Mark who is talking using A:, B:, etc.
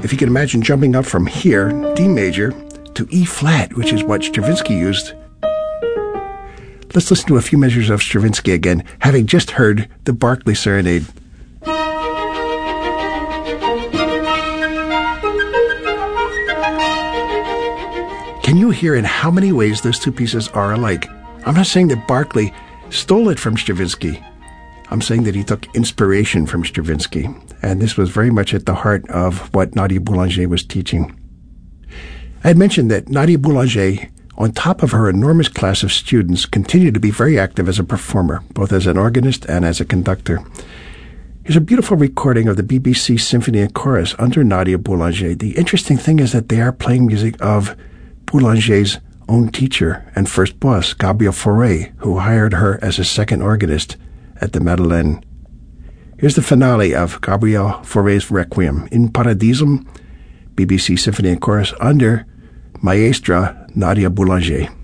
A: If you can imagine jumping up from here, D major, to E flat, which is what Stravinsky used. Let's listen to a few measures of Stravinsky again, having just heard the Barclay Serenade. Can you hear in how many ways those two pieces are alike? I'm not saying that Barclay stole it from Stravinsky. I'm saying that he took inspiration from Stravinsky, and this was very much at the heart of what Nadia Boulanger was teaching. I had mentioned that Nadia Boulanger, on top of her enormous class of students, continued to be very active as a performer, both as an organist and as a conductor. Here's a beautiful recording of the BBC Symphony and Chorus under Nadia Boulanger. The interesting thing is that they are playing music of Boulanger's own teacher and first boss, Gabriel Fauré, who hired her as a second organist at the Madeleine. Here's the finale of Gabriel Fauré's Requiem, In Paradisum, BBC Symphony and Chorus under Maestra Nadia Boulanger.